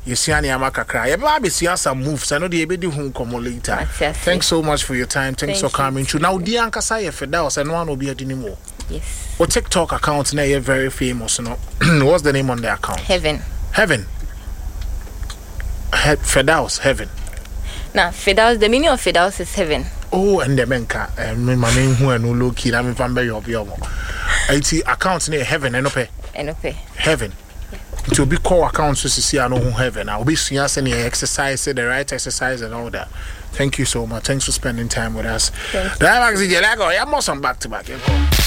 Yesiani Amakakra. Yeba some moves. I know the ebedi home come later. Thanks so much for your time. Thanks for coming through. Now Dianka say Fedaus and one will be at anymore. Yes. Or TikTok account now you're very famous, no? What's the name on the account? Heaven. Fedaus, Heaven. Now, Fedaus, the meaning of Fedaus is heaven. Oh, and the menka, and my name who and low kid, I'm from Bay of Yomo. IT account near Heaven and Ope. Heaven. To be call accounts to see I know Heaven. I'll be seeing us any exercise, the right exercise and all that. Thank you so much. Thanks for spending time with us. I'm back to back.